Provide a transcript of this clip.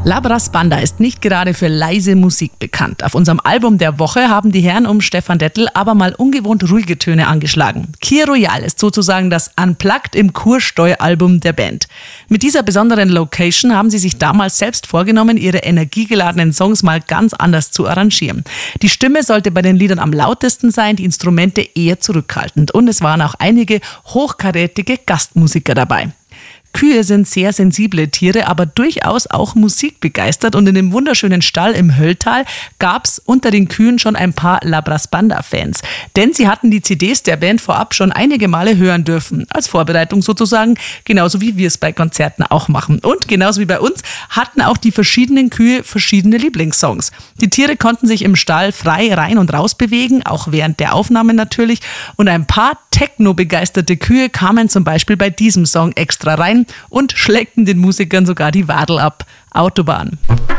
Labras Banda ist nicht gerade für leise Musik bekannt. Auf unserem Album der Woche haben die Herren um Stefan Dettel aber mal ungewohnt ruhige Töne angeschlagen. Kir Royal ist sozusagen das Unplugged im Kursteu-Album der Band. Mit dieser besonderen Location haben sie sich damals selbst vorgenommen, ihre energiegeladenen Songs mal ganz anders zu arrangieren. Die Stimme sollte bei den Liedern am lautesten sein, die Instrumente eher zurückhaltend. Und es waren auch einige hochkarätige Gastmusiker dabei. Kühe sind sehr sensible Tiere, aber durchaus auch musikbegeistert, und in dem wunderschönen Stall im Hölltal gab's unter den Kühen schon ein paar Labras Banda-Fans. Denn sie hatten die CDs der Band vorab schon einige Male hören dürfen, als Vorbereitung sozusagen, genauso wie wir es bei Konzerten auch machen. Und genauso wie bei uns hatten auch die verschiedenen Kühe verschiedene Lieblingssongs. Die Tiere konnten sich im Stall frei rein und raus bewegen, auch während der Aufnahmen natürlich. Und ein paar Techno-begeisterte Kühe kamen zum Beispiel bei diesem Song extra rein und schleckten den Musikern sogar die Wadel ab. Autobahn.